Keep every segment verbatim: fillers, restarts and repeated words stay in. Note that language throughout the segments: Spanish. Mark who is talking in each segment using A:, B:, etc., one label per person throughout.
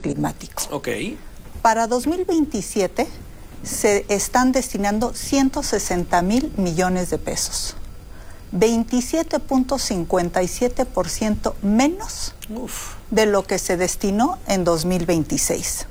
A: climático.
B: Ok.
A: Para dos mil veintisiete se están destinando ciento sesenta mil millones de pesos. veintisiete punto cincuenta y siete por ciento menos Uf. de lo que se destinó en dos mil veintiséis.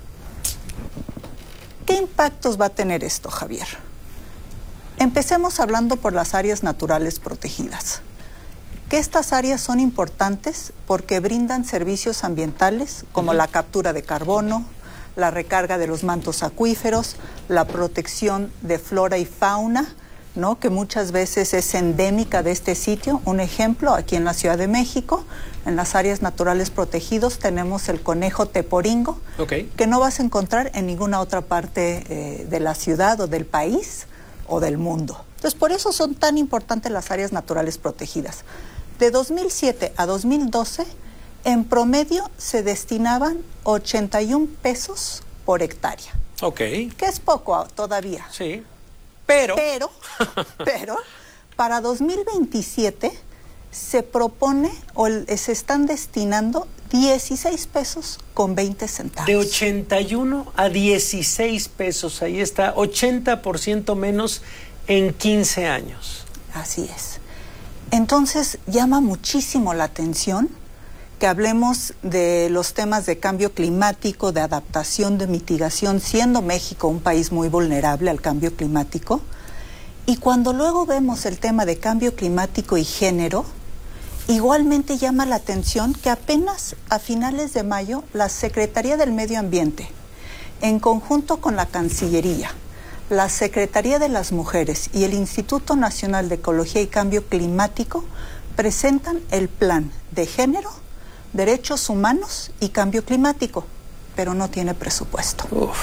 A: ¿Qué impactos va a tener esto, Javier? Empecemos hablando por las áreas naturales protegidas. Que estas áreas son importantes porque brindan servicios ambientales como uh-huh. la captura de carbono, la recarga de los mantos acuíferos, la protección de flora y fauna, ¿no? Que muchas veces es endémica de este sitio. Un ejemplo, aquí en la Ciudad de México, en las áreas naturales protegidas tenemos el conejo teporingo, okay. que no vas a encontrar en ninguna otra parte eh, de la ciudad o del país o del mundo. Entonces, por eso son tan importantes las áreas naturales protegidas. De dos mil siete a dos mil doce, en promedio se destinaban ochenta y un pesos por hectárea.
B: Ok.
A: Que es poco todavía.
B: Sí. Pero,
A: pero, pero, para dos mil veintisiete se propone o se están destinando dieciséis pesos con veinte centavos.
B: De ochenta y uno a dieciséis pesos, ahí está, ochenta por ciento menos en quince años.
A: Así es. Entonces, llama muchísimo la atención que hablemos de los temas de cambio climático, de adaptación, de mitigación, siendo México un país muy vulnerable al cambio climático. Y cuando luego vemos el tema de cambio climático y género, igualmente llama la atención que apenas a finales de mayo la Secretaría del Medio Ambiente, en conjunto con la Cancillería, la Secretaría de las Mujeres y el Instituto Nacional de Ecología y Cambio Climático, presentan el Plan de Género, Derechos Humanos y Cambio Climático, pero no tiene presupuesto.
B: Uf.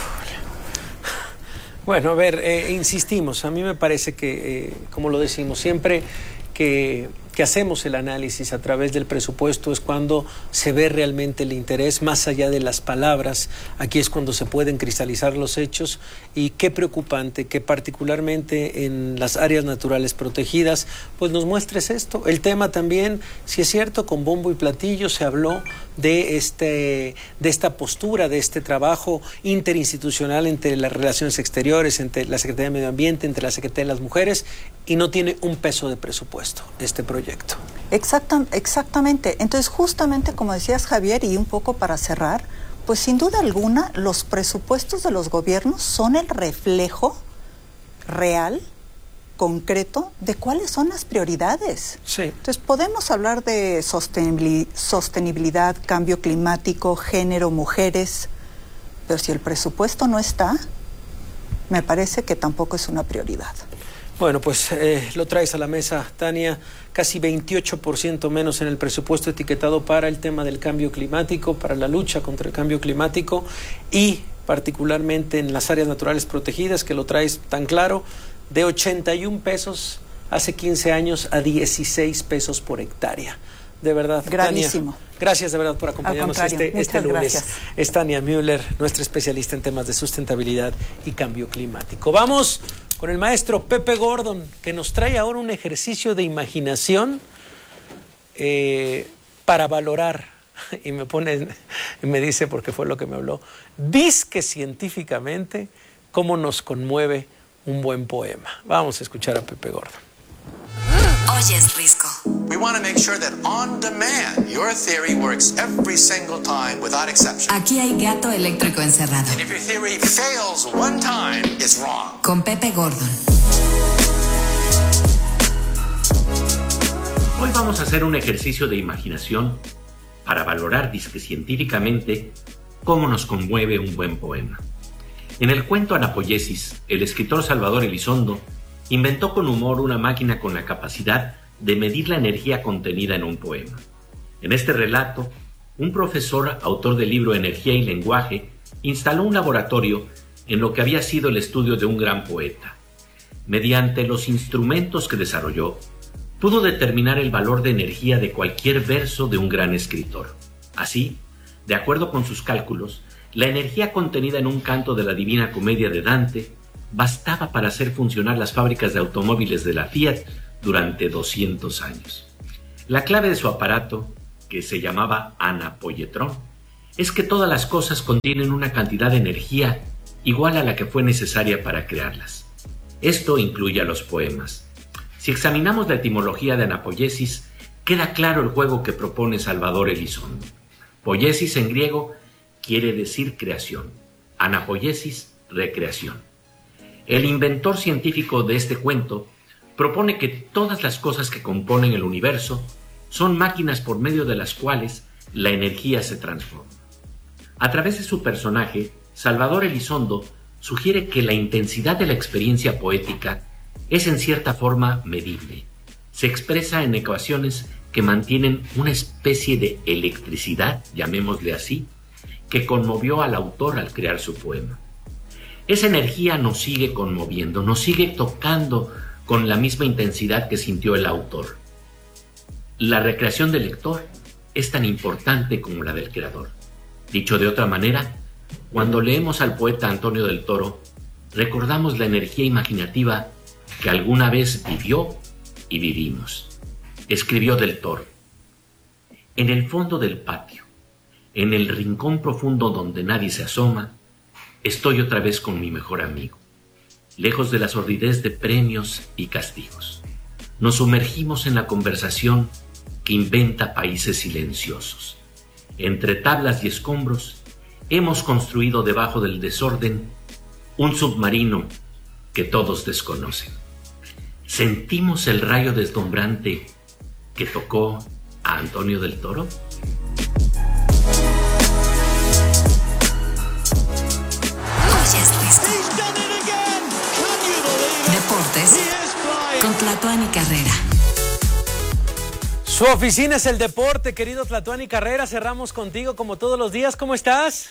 B: Bueno, a ver, eh, insistimos, a mí me parece que, eh, como lo decimos siempre, que, que hacemos el análisis a través del presupuesto es cuando se ve realmente el interés, más allá de las palabras. Aquí es cuando se pueden cristalizar los hechos, y qué preocupante que particularmente en las áreas naturales protegidas pues nos muestres esto. El tema también, si es cierto, con bombo y platillo se habló de este de esta postura, de este trabajo interinstitucional entre las relaciones exteriores, entre la Secretaría de Medio Ambiente, entre la Secretaría de las Mujeres, y no tiene un peso de presupuesto este proyecto.
A: Exacta, exactamente. Entonces, justamente como decías, Javier, y un poco para cerrar, pues sin duda alguna los presupuestos de los gobiernos son el reflejo real, concreto, de cuáles son las prioridades.
B: Sí.
A: Entonces podemos hablar de sostenibilidad, cambio climático, género, mujeres, pero si el presupuesto no está, me parece que tampoco es una prioridad.
B: Bueno, pues eh, lo traes a la mesa, Tania, casi veintiocho por ciento menos en el presupuesto etiquetado para el tema del cambio climático, para la lucha contra el cambio climático, y particularmente en las áreas naturales protegidas, que lo traes tan claro, de ochenta y un pesos hace quince años a dieciséis pesos por hectárea. De verdad,
A: gravísimo.
B: Tania, gracias de verdad por acompañarnos este, este lunes.
A: Gracias.
B: Es Tania Müller, nuestra especialista en temas de sustentabilidad y cambio climático. Vamos con el maestro Pepe Gordon, que nos trae ahora un ejercicio de imaginación eh, para valorar, y me pone, y me dice, porque fue lo que me habló, disque científicamente cómo nos conmueve un buen poema. Vamos a escuchar a Pepe Gordon.
C: Oyes Risco.
D: We want to make sure that on demand your theory works every single time without exception.
C: Aquí hay gato eléctrico encerrado.
D: And if your theory fails one time, it's wrong.
C: Con Pepe Gordon.
E: Hoy vamos a hacer un ejercicio de imaginación para valorar disque científicamente cómo nos conmueve un buen poema. En el cuento Anapoyesis, el escritor Salvador Elizondo inventó con humor una máquina con la capacidad de medir la energía contenida en un poema. En este relato, un profesor, autor del libro Energía y Lenguaje, instaló un laboratorio en lo que había sido el estudio de un gran poeta. Mediante los instrumentos que desarrolló, pudo determinar el valor de energía de cualquier verso de un gran escritor. Así, de acuerdo con sus cálculos, la energía contenida en un canto de la Divina Comedia de Dante bastaba para hacer funcionar las fábricas de automóviles de la Fiat durante doscientos años. La clave de su aparato, que se llamaba Anapoyetrón, es que todas las cosas contienen una cantidad de energía igual a la que fue necesaria para crearlas. Esto incluye a los poemas. Si examinamos la etimología de anapoiesis, queda claro el juego que propone Salvador Elizondo. Poiesis en griego quiere decir creación, anapoiesis, recreación. El inventor científico de este cuento propone que todas las cosas que componen el universo son máquinas por medio de las cuales la energía se transforma. A través de su personaje, Salvador Elizondo sugiere que la intensidad de la experiencia poética es en cierta forma medible. Se expresa en ecuaciones que mantienen una especie de electricidad, llamémosle así, que conmovió al autor al crear su poema. Esa energía nos sigue conmoviendo, nos sigue tocando con la misma intensidad que sintió el autor. La recreación del lector es tan importante como la del creador. Dicho de otra manera, cuando leemos al poeta Antonio del Toro, recordamos la energía imaginativa que alguna vez vivió y vivimos. Escribió del Toro: en el fondo del patio, en el rincón profundo donde nadie se asoma, estoy otra vez con mi mejor amigo, lejos de la sordidez de premios y castigos. Nos sumergimos en la conversación que inventa países silenciosos. Entre tablas y escombros, hemos construido debajo del desorden un submarino que todos desconocen. ¿Sentimos el rayo deslumbrante que tocó a Antonio del Toro?
C: Deportes con Tlatuani Carrera.
B: Su oficina es el deporte, querido Tlatuani Carrera. Cerramos contigo como todos los días. ¿Cómo estás?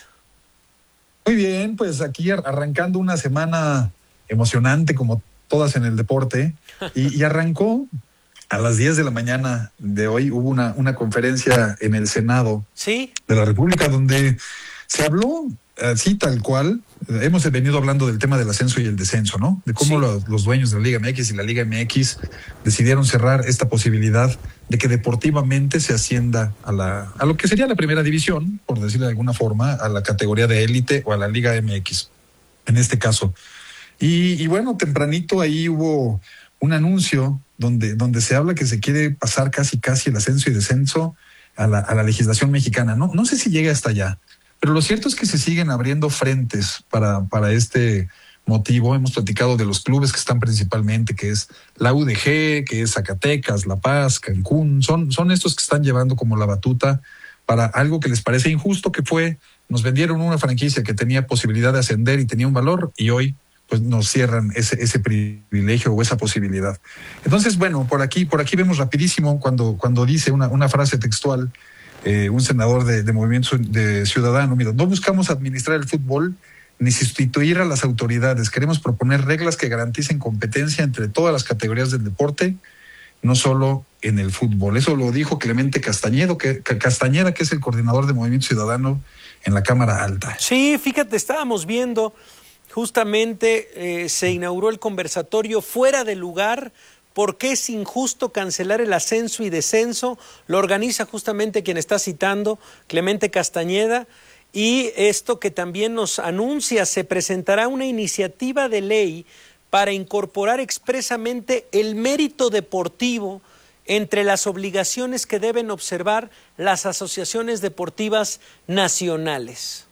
F: Muy bien, pues aquí arrancando una semana emocionante como todas en el deporte. Y, y arrancó a las diez de la mañana de hoy. Hubo una, una conferencia en el Senado
B: ¿Sí?
F: de la República donde se habló así tal cual. Hemos venido hablando del tema del ascenso y el descenso, ¿no? De cómo sí. los, los dueños de la Liga M X y la Liga M X decidieron cerrar esta posibilidad de que deportivamente se ascienda a la a lo que sería la primera división, por decirlo de alguna forma, a la categoría de élite o a la Liga M X, en este caso. Y, y bueno, tempranito ahí hubo un anuncio donde, donde se habla que se quiere pasar casi casi el ascenso y descenso a la, a la legislación mexicana. No, no sé si llegue hasta allá. Pero lo cierto es que se siguen abriendo frentes para, para este motivo. Hemos platicado de los clubes que están principalmente, que es la U D G, que es Zacatecas, La Paz, Cancún. Son, son estos que están llevando como la batuta para algo que les parece injusto, que fue, nos vendieron una franquicia que tenía posibilidad de ascender y tenía un valor, y hoy pues nos cierran ese, ese privilegio o esa posibilidad. Entonces, bueno, por aquí, por aquí vemos rapidísimo cuando, cuando dice una, una frase textual, Eh, un senador de, de Movimiento de Ciudadano: mira, no buscamos administrar el fútbol ni sustituir a las autoridades. Queremos proponer reglas que garanticen competencia entre todas las categorías del deporte, no solo en el fútbol. Eso lo dijo Clemente Castañeda, que, Castañeda, que es el coordinador de Movimiento Ciudadano en la Cámara Alta.
B: Sí, fíjate, estábamos viendo justamente eh, se inauguró el conversatorio Fuera de Lugar. ¿Por qué es injusto cancelar el ascenso y descenso? Lo organiza justamente quien está citando, Clemente Castañeda, y esto que también nos anuncia, se presentará una iniciativa de ley para incorporar expresamente el mérito deportivo entre las obligaciones que deben observar las asociaciones deportivas nacionales.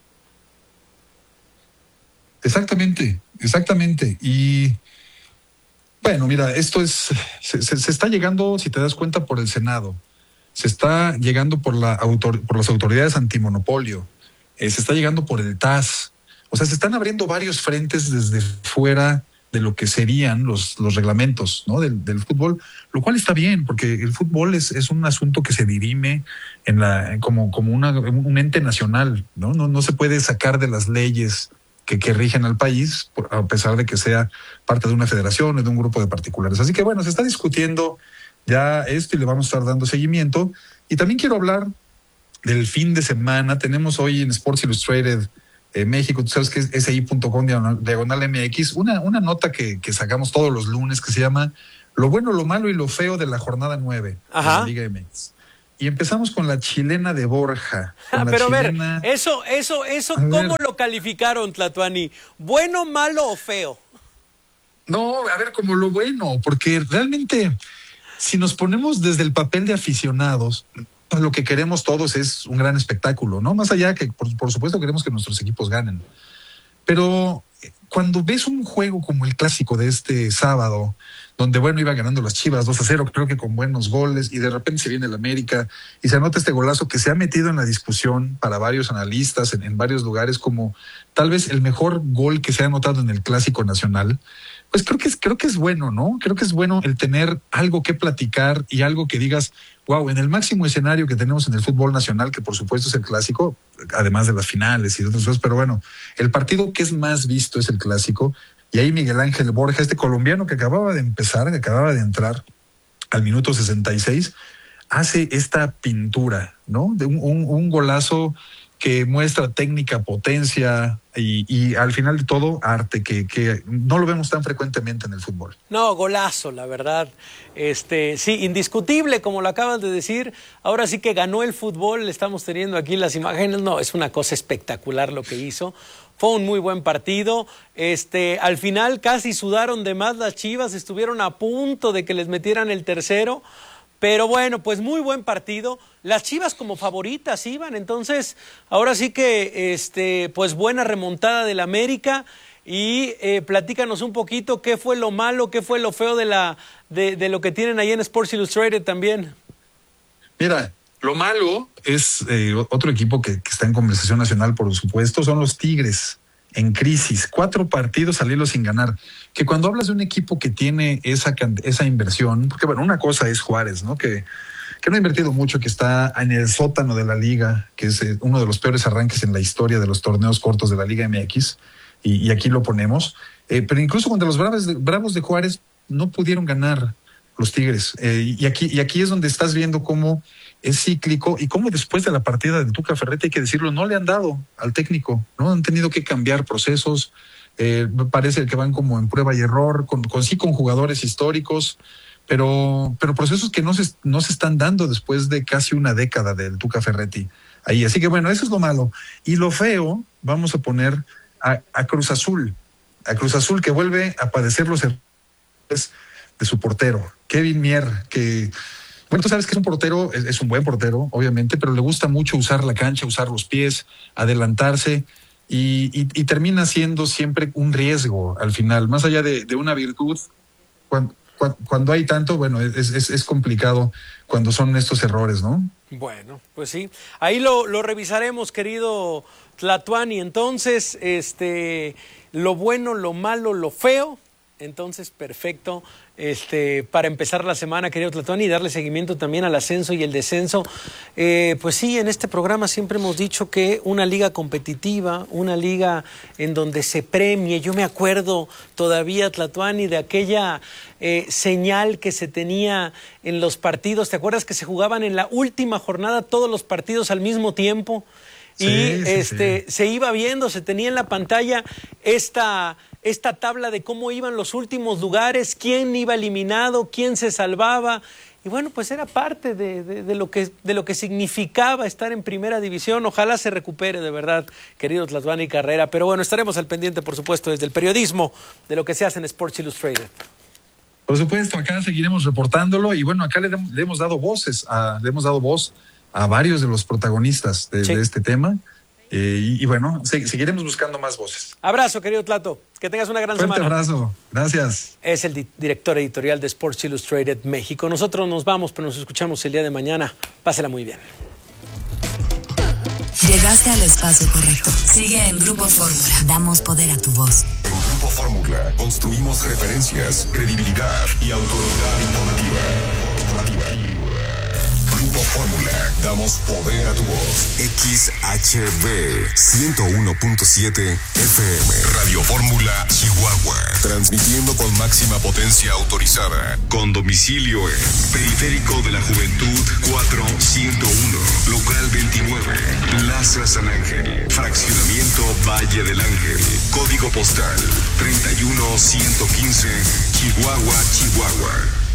F: Exactamente, exactamente. Y bueno, mira, esto es, se, se, se está llegando, si te das cuenta, por el Senado, se está llegando por, la autor, por las autoridades antimonopolio, eh, se está llegando por el T A S, o sea, se están abriendo varios frentes desde fuera de lo que serían los, los reglamentos, ¿no? del, del fútbol, lo cual está bien, porque el fútbol es, es un asunto que se dirime en la, como, como una, un ente nacional, ¿no? No, no se puede sacar de las leyes Que, que rigen al país, a pesar de que sea parte de una federación o de un grupo de particulares. Así que bueno, se está discutiendo ya esto y le vamos a estar dando seguimiento. Y también quiero hablar del fin de semana. Tenemos hoy en Sports Illustrated eh, México, tú sabes que es ese i punto com diagonal M X, una, una nota que, que sacamos todos los lunes que se llama Lo bueno, lo malo y lo feo de la jornada nueve de la Liga M X. y empezamos con la chilena de Borja.
B: Ah,
F: la
B: pero
F: chilena...
B: a ver, eso, eso, eso,
F: A
B: ¿cómo
F: ver.
B: lo calificaron, Tlatuani? ¿Bueno, malo o feo?
F: No, a ver, como lo bueno, porque realmente, si nos ponemos desde el papel de aficionados, lo que queremos todos es un gran espectáculo, ¿no? Más allá que, por, por supuesto, queremos que nuestros equipos ganen. Pero cuando ves un juego como el clásico de este sábado, donde, bueno, iba ganando las Chivas dos a cero, creo que con buenos goles, y de repente se viene el América y se anota este golazo que se ha metido en la discusión para varios analistas en, en varios lugares como tal vez el mejor gol que se ha anotado en el Clásico Nacional. Pues creo que es, creo que es bueno, ¿no? Creo que es bueno el tener algo que platicar y algo que digas, wow, en el máximo escenario que tenemos en el fútbol nacional, que por supuesto es el clásico, además de las finales y de otras cosas, pero bueno, el partido que es más visto es el clásico. Y ahí Miguel Ángel Borja, este colombiano que acababa de empezar, que acababa de entrar al minuto sesenta y seis, hace esta pintura, ¿no? De un, un, un golazo que muestra técnica, potencia y, y al final de todo arte, que, que no lo vemos tan frecuentemente en el fútbol.
B: No, golazo, la verdad. Este, sí, indiscutible, como lo acabas de decir. Ahora sí que ganó el fútbol, estamos teniendo aquí las imágenes. No, es una cosa espectacular lo que hizo. Fue un muy buen partido. Este, al final casi sudaron de más las Chivas, estuvieron a punto de que les metieran el tercero. Pero bueno, pues muy buen partido. Las Chivas como favoritas iban, entonces ahora sí que este, pues buena remontada del América. Y eh, platícanos un poquito qué fue lo malo, qué fue lo feo de la de, de lo que tienen ahí en Sports Illustrated también.
F: Mira, lo malo es eh, otro equipo que, que está en conversación nacional, por supuesto, son los Tigres. En crisis, cuatro partidos al hilo sin ganar. Que cuando hablas de un equipo que tiene esa, esa inversión, porque bueno, una cosa es Juárez, ¿no? Que, que no ha invertido mucho, que está en el sótano de la liga, que es uno de los peores arranques en la historia de los torneos cortos de la Liga M X, y, y aquí lo ponemos. Eh, pero incluso contra los Bravos de, Bravos de Juárez no pudieron ganar los Tigres. Eh, y, aquí, y aquí es donde estás viendo cómo es cíclico y cómo después de la partida de Tuca Ferretti, hay que decirlo, no le han dado al técnico, ¿no? Han tenido que cambiar procesos, eh, me parece que van como en prueba y error, con, con sí con jugadores históricos, pero, pero procesos que no se, no se están dando después de casi una década del Tuca Ferretti ahí. Así que bueno, eso es lo malo. Y lo feo, vamos a poner a, a Cruz Azul, a Cruz Azul que vuelve a padecer los errores de su portero, Kevin Mier, que... Bueno, tú sabes que es un portero, es, es un buen portero, obviamente, pero le gusta mucho usar la cancha, usar los pies, adelantarse y, y, y termina siendo siempre un riesgo al final, más allá de, de una virtud. Cuando, cuando, cuando hay tanto, bueno, es, es, es complicado cuando son estos errores, ¿no?
B: Bueno, pues sí, ahí lo, lo revisaremos, querido Tlatuani. Entonces, este, lo bueno, lo malo, lo feo. Entonces, perfecto, este, para empezar la semana, querido Tlatuani, y darle seguimiento también al ascenso y el descenso. Eh, pues sí, en este programa siempre hemos dicho que una liga competitiva, una liga en donde se premie. Yo me acuerdo todavía, Tlatuani, de aquella eh, señal que se tenía en los partidos. ¿Te acuerdas que se jugaban en la última jornada todos los partidos al mismo tiempo?
F: Sí,
B: y
F: sí,
B: este,
F: sí.
B: se iba viendo, se tenía en la pantalla esta... esta tabla de cómo iban los últimos lugares, quién iba eliminado, quién se salvaba. Y bueno, pues era parte de, de, de, lo que, de lo que significaba estar en primera división. Ojalá se recupere de verdad, querido Tlatuani Carrera. Pero bueno, estaremos al pendiente, por supuesto, desde el periodismo de lo que se hace en Sports Illustrated.
F: Por supuesto, acá seguiremos reportándolo y bueno, acá le, le hemos dado voces, a, le hemos dado voz a varios de los protagonistas de, sí. de este tema. Eh, y, y bueno, se, seguiremos buscando más voces.
B: Abrazo, querido Tlato. Que tengas una gran
F: Fuerte
B: semana.
F: abrazo. Gracias.
B: Es el di- director editorial de Sports Illustrated México. Nosotros nos vamos, pero nos escuchamos el día de mañana. Pásela muy bien.
C: Llegaste al espacio correcto. Sigue en Grupo Fórmula. Damos poder a tu voz.
G: En Grupo Fórmula construimos referencias, credibilidad y autoridad informativa. informativa. Grupo Fórmula, damos poder a tu voz. X H B ciento uno punto siete F M. Radio Fórmula Chihuahua. Transmitiendo con máxima potencia autorizada. Con domicilio en Periférico de la Juventud cuatro ciento uno. Local veintinueve. Plaza San Ángel. Fraccionamiento Valle del Ángel. Código postal treinta y uno ciento quince. Chihuahua, Chihuahua.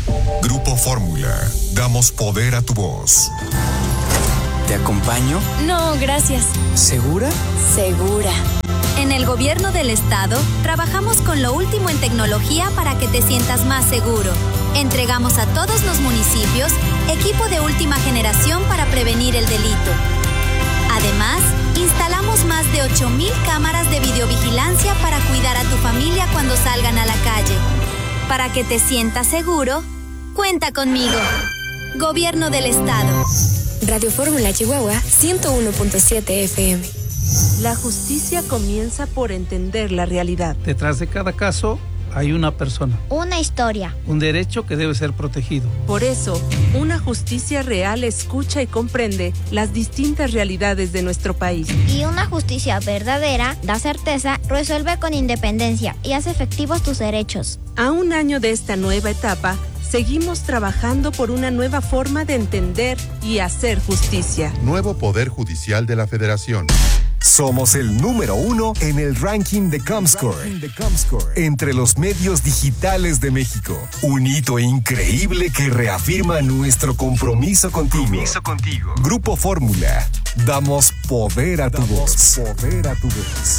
G: Grupo Fórmula, damos poder a tu voz.
H: ¿Te acompaño?
C: No, gracias.
H: ¿Segura?
C: Segura. En el gobierno del estado, trabajamos con lo último en tecnología para que te sientas más seguro. Entregamos a todos los municipios equipo de última generación para prevenir el delito. Además, instalamos más de ocho mil cámaras de videovigilancia para cuidar a tu familia cuando salgan a la calle. Para que te sientas seguro, cuenta conmigo. Gobierno del estado.
I: Radio Fórmula Chihuahua ciento uno punto siete F M.
J: La justicia comienza por entender la realidad.
K: Detrás de cada caso hay una persona.
L: Una historia.
K: Un derecho que debe ser protegido.
J: Por eso, una justicia real escucha y comprende las distintas realidades de nuestro país.
L: Y una justicia verdadera da certeza, resuelve con independencia y hace efectivos tus derechos.
J: A un año de esta nueva etapa, seguimos trabajando por una nueva forma de entender y hacer justicia.
M: Nuevo Poder Judicial de la Federación.
N: Somos el número uno en el ranking de Comscore, entre los medios digitales de México. Un hito increíble que reafirma nuestro compromiso contigo. Compromiso contigo. Grupo Fórmula, damos poder a tu voz. Poder a tu voz.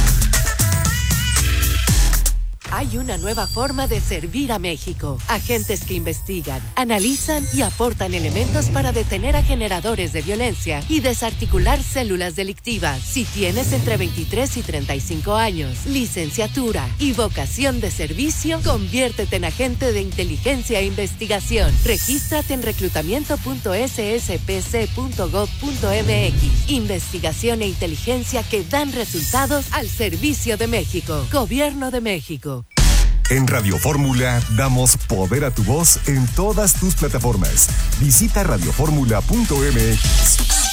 O: Hay una nueva forma de servir a México. Agentes que investigan, analizan y aportan elementos para detener a generadores de violencia y desarticular células delictivas. Si tienes entre veintitrés y treinta y cinco años, licenciatura y vocación de servicio, conviértete en agente de inteligencia e investigación. Regístrate en reclutamiento punto s s p c punto gov punto m x. Investigación e inteligencia que dan resultados al servicio de México. Gobierno de México.
N: En Radio Fórmula damos poder a tu voz en todas tus plataformas. Visita radio fórmula punto m x.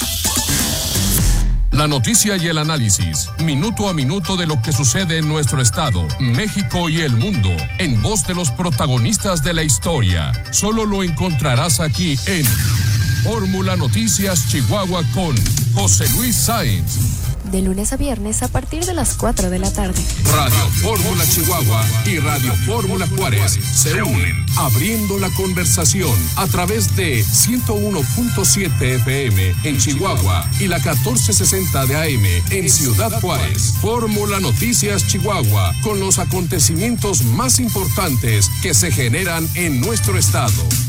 P: La noticia y el análisis, minuto a minuto de lo que sucede en nuestro estado, México y el mundo, en voz de los protagonistas de la historia. Solo lo encontrarás aquí en Fórmula Noticias Chihuahua con José Luis Sáenz.
I: De lunes a viernes a partir de las cuatro de la tarde.
P: Radio Fórmula Chihuahua y Radio Fórmula Juárez se unen, abriendo la conversación a través de ciento uno punto siete F M en Chihuahua y la catorce sesenta de A M en Ciudad Juárez. Fórmula Noticias Chihuahua, con los acontecimientos más importantes que se generan en nuestro estado.